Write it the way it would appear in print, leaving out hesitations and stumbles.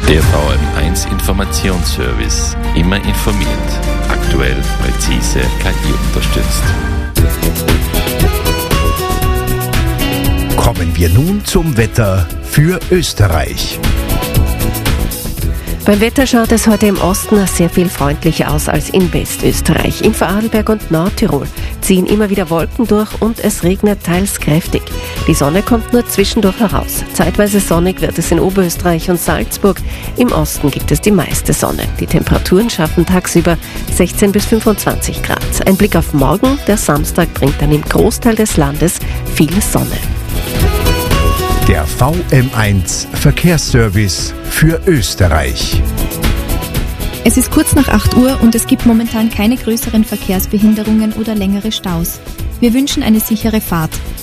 Der VM1 Informationsservice. Immer informiert. Aktuell, präzise, KI unterstützt. Kommen wir nun zum Wetter für Österreich. Beim Wetter schaut es heute im Osten sehr viel freundlicher aus als in Westösterreich. In Vorarlberg und Nordtirol ziehen immer wieder Wolken durch und es regnet teils kräftig. Die Sonne kommt nur zwischendurch heraus. Zeitweise sonnig wird es in Oberösterreich und Salzburg. Im Osten gibt es die meiste Sonne. Die Temperaturen schaffen tagsüber 16 bis 25 Grad. Ein Blick auf morgen, der Samstag, bringt dann im Großteil des Landes viel Sonne. Der VM1 Verkehrsservice für Österreich. Es ist kurz nach 8 Uhr und es gibt momentan keine größeren Verkehrsbehinderungen oder längere Staus. Wir wünschen eine sichere Fahrt.